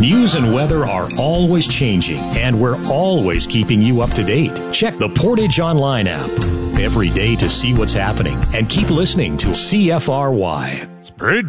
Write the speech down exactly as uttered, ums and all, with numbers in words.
News and weather are always changing, and we're always keeping you up to date. Check the Portage Online app every day to see what's happening, and keep listening to C F R Y. Spread